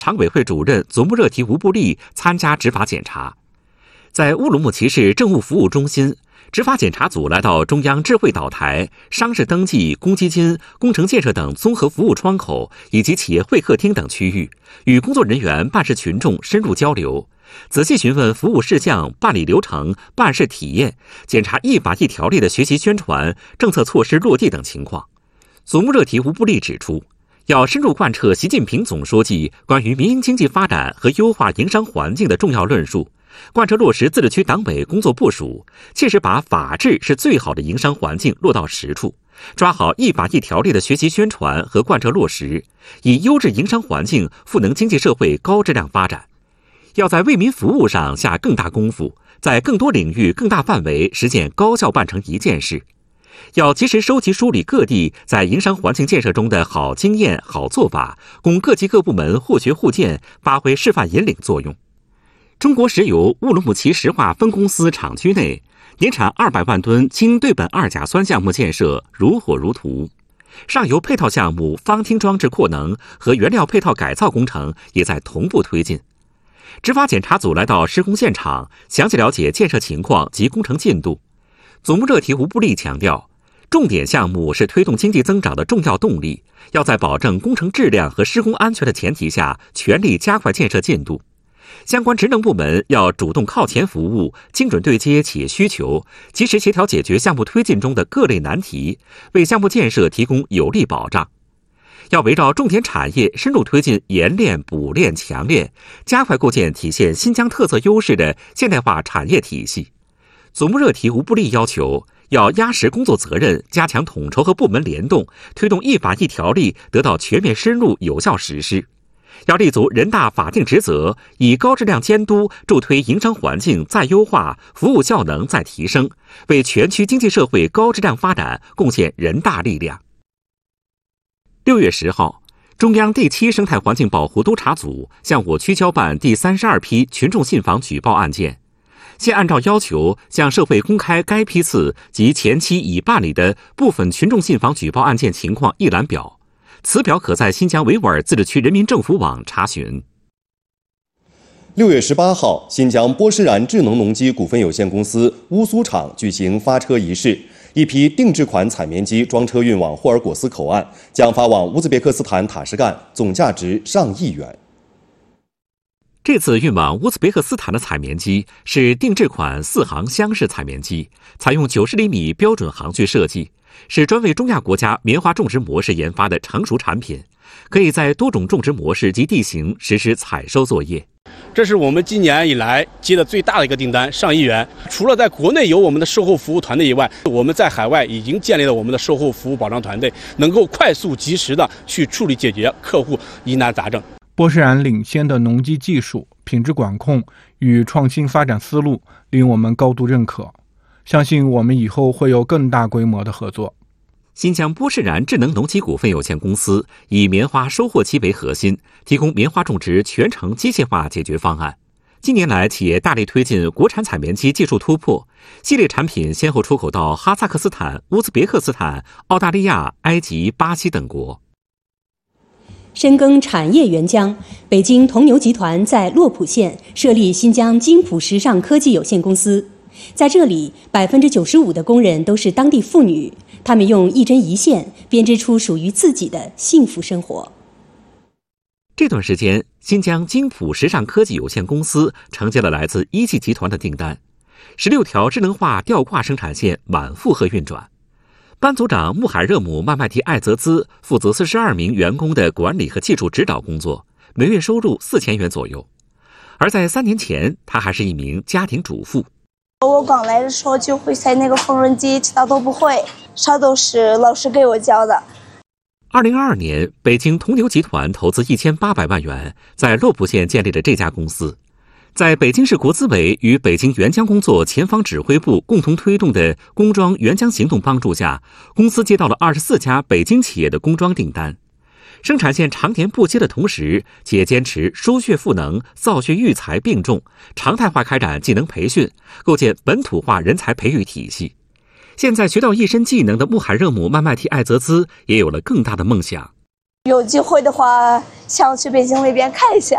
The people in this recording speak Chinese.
常委会主任祖木热提吴布利参加执法检查。在乌鲁木齐市政务服务中心，执法检查组来到中央智慧岛台、商事登记、公积金、工程建设等综合服务窗口以及企业会客厅等区域，与工作人员、办事群众深入交流，仔细询问服务事项、办理流程、办事体验，检查一法一条例的学习宣传、政策措施落地等情况。祖木热提吴布利指出，要深入贯彻习近平总书记关于民营经济发展和优化营商环境的重要论述，贯彻落实自治区党委工作部署，切实把法治是最好的营商环境落到实处，抓好一法一条例的学习宣传和贯彻落实，以优质营商环境赋能经济社会高质量发展。要在为民服务上下更大功夫，在更多领域、更大范围实现高效办成一件事。要及时收集梳理各地在营商环境建设中的好经验、好做法，供各级各部门互学互鉴，发挥示范引领作用。中国石油乌鲁木齐石化分公司厂区内，年产200万吨氢对苯二甲酸项目建设如火如荼，上游配套项目方厅装置扩能和原料配套改造工程也在同步推进。执法检查组来到施工现场，详细了解建设情况及工程进度。祖木热提吴布利强调，重点项目是推动经济增长的重要动力，要在保证工程质量和施工安全的前提下，全力加快建设进度。相关职能部门要主动靠前服务，精准对接企业需求，及时协调解决项目推进中的各类难题，为项目建设提供有力保障。要围绕重点产业深入推进研炼、补炼、强炼，加快构建体现新疆特色优势的现代化产业体系。祖木热提吴布利要求，要压实工作责任，加强统筹和部门联动，推动一法一条例得到全面深入有效实施。要立足人大法定职责，以高质量监督助推营商环境再优化，服务效能再提升，为全区经济社会高质量发展贡献人大力量。6月10号，中央第7生态环境保护督察组向我区交办第32批群众信访举报案件，现按照要求向社会公开该批次及前期已办理的部分群众信访举报案件情况一览表，此表可在新疆维吾尔自治区人民政府网查询。 6月18号，新疆波施然智能农机股份有限公司乌苏厂举行发车仪式，一批定制款采棉机装车运往霍尔果斯口岸，将发往乌兹别克斯坦塔什干，总价值上亿元。 这次运往乌兹别克斯坦的采棉机是定制款4行箱式采棉机，采用90厘米标准航距设计，是专为中亚国家棉花种植模式研发的成熟产品，可以在多种种植模式及地形实施采收作业。 这是我们今年以来接的最大的一个订单，上亿元。除了在国内有我们的售后服务团队以外，我们在海外已经建立了我们的售后服务保障团队，能够快速及时的去处理解决客户疑难杂症。 波施然领先的农机技术、品质管控与创新发展思路令我们高度认可，相信我们以后会有更大规模的合作。 新疆波施然智能农机股份有限公司以棉花收获期为核心，提供棉花种植全程机械化解决方案。近年来，企业大力推进国产采棉机技术突破，系列产品先后出口到哈萨克斯坦、乌兹别克斯坦、澳大利亚、埃及、巴西等国。 深耕产业援疆，北京铜牛集团在洛浦县设立新疆金普时尚科技有限公司。在这里，95%的工人都是当地妇女，她们用一针一线编织出属于自己的幸福生活。 这段时间，新疆金普时尚科技有限公司承接了来自一汽集团的订单，16条智能化吊挂生产线满负荷运转。班组长穆海热姆曼麦提艾泽兹负责42名员工的管理和技术指导工作，每月收入4000元左右。而在3年前，他还是一名家庭主妇。 我刚来的时候就会踩那个缝纫机，其他都不会，啥都是老师给我教的。 2022年，北京铜牛集团投资1800万元，在洛浦县建立了这家公司。在北京市国资委与北京援疆工作前方指挥部共同推动的工装援疆行动帮助下，公司接到了24家北京企业的工装订单。生产线常年不歇的同时，企业坚持输血赋能、造血育才并重，常态化开展技能培训，构建本土化人才培育体系。现在学到一身技能的穆海热姆曼麦提艾泽兹也有了更大的梦想。 有机会的话，想去北京那边看一下。